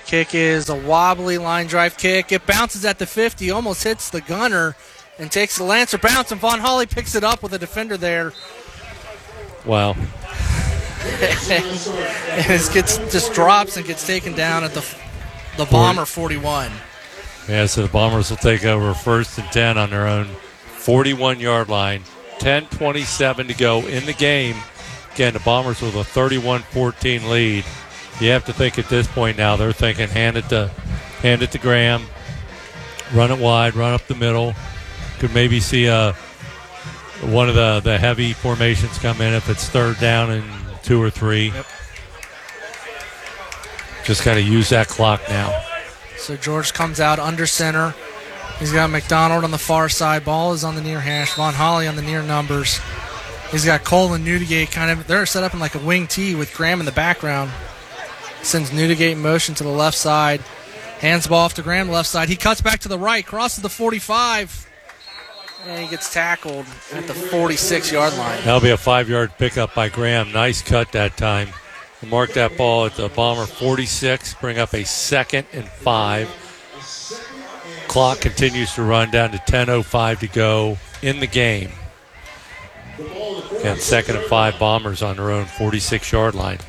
Kick is a wobbly line drive kick. It bounces at the 50, almost hits the gunner, and takes the Lancer bounce, and Von Holly picks it up with a defender there. Wow. And just drops and gets taken down at the Bomber 41. Yeah, so the Bombers will take over 1st and 10 on their own 41-yard line. 10:27 to go in the game. Again, the Bombers with a 31-14 lead. You have to think at this point now they're thinking hand it to Graham, run it wide, run up the middle. Could maybe see one of the heavy formations come in if it's 3rd down and 2 or 3. Yep. Just got to use that clock now. So George comes out under center. He's got McDonald on the far side. Ball is on the near hash. Von Holly on the near numbers. He's got Cole and Newdigate they're set up in like a wing T with Graham in the background. Sends Newdigate in motion to the left side. Hands the ball off to Graham, left side. He cuts back to the right, crosses the 45. And he gets tackled at the 46-yard line. That'll be a 5-yard pickup by Graham. Nice cut that time. Mark that ball at the Bomber 46. Bring up a 2nd and 5. Clock continues to run down to 10:05 to go in the game. And 2nd and 5 Bombers on their own 46-yard line.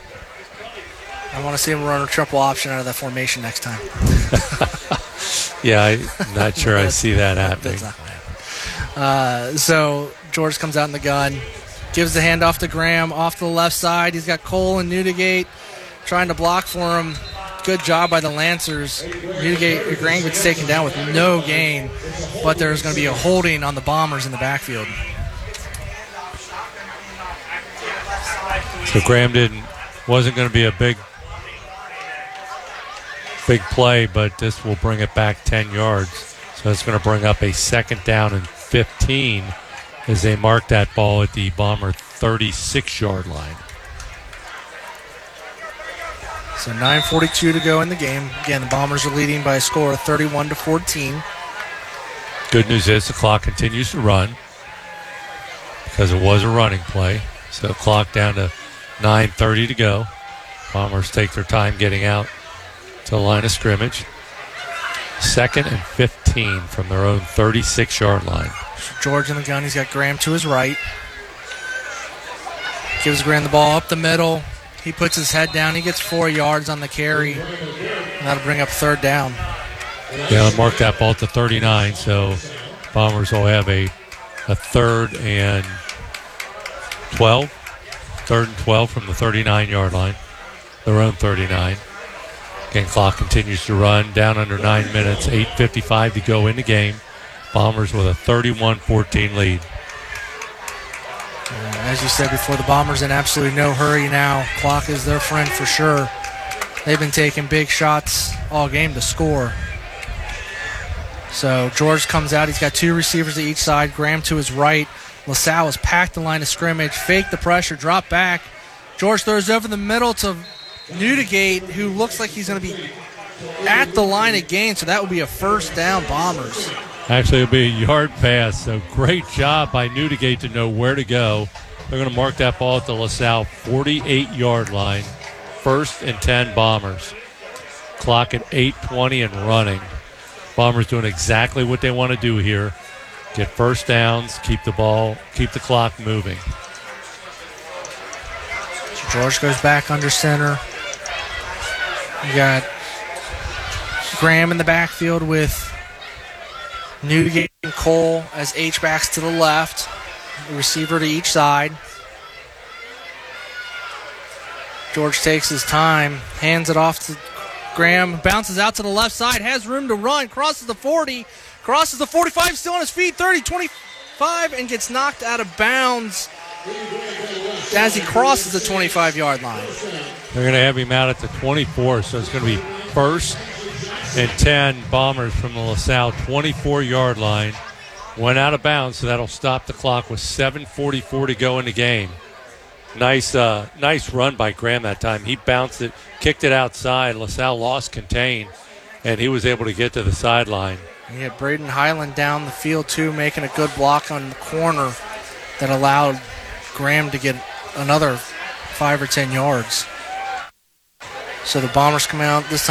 I want to see him run a triple option out of that formation next time. Yeah, I'm not sure I see that happening. That's not going to happen. So George comes out in the gun, gives the handoff to Graham off to the left side. He's got Cole and Newdigate trying to block for him. Good job by the Lancers. Graham gets taken down with no gain, but there's going to be a holding on the Bombers in the backfield. So Graham wasn't going to be a big play, but this will bring it back 10 yards. So it's going to bring up a 2nd down and 15 as they mark that ball at the Bomber 36-yard line. So 9:42 to go in the game. Again, the Bombers are leading by a score of 31-14. Good news is the clock continues to run because it was a running play. So clock down to 9:30 to go. Bombers take their time getting out to the line of scrimmage. 2nd and 15 from their own 36-yard line. George in the gun. He's got Graham to his right. Gives Graham the ball up the middle. He puts his head down. He gets 4 yards on the carry. And that'll bring up 3rd down. Yeah, mark that ball to 39. So Bombers will have a 3rd and 12. 3rd and 12 from the 39-yard line. Their own 39. Again, clock continues to run. Down under 9 minutes. 8:55 to go in the game. Bombers with a 31-14 lead. As you said before, the Bombers in absolutely no hurry now. Clock is their friend for sure. They've been taking big shots all game to score. So George comes out. He's got 2 receivers to each side. Graham to his right. LaSalle has packed the line of scrimmage, faked the pressure, dropped back. George throws over the middle to Newdigate, who looks like he's going to be at the line again, so that would be a 1st down Bombers. Actually, it'll be a yard pass, so great job by Newdigate to know where to go. They're going to mark that ball at the LaSalle 48-yard line. 1st and 10 Bombers. Clock at 8:20 and running. Bombers doing exactly what they want to do here. Get 1st downs, keep the clock moving. So George goes back under center. You got Graham in the backfield with Newdigate and Cole as H-backs to the left. A receiver to each side. George takes his time, hands it off to Graham, bounces out to the left side, has room to run, crosses the 40, crosses the 45, still on his feet, 30, 25, and gets knocked out of bounds as he crosses the 25-yard line. They're going to have him out at the 24, so it's going to be 1st and 10 Bombers from the LaSalle 24-yard line. Went out of bounds, so that'll stop the clock with 7:44 to go in the game. Nice run by Graham that time. He bounced it, kicked it outside. LaSalle lost contain, and he was able to get to the sideline. You had Braden Highland down the field, too, making a good block on the corner that allowed Graham to get another 5 or 10 yards. So the Bombers come out this time.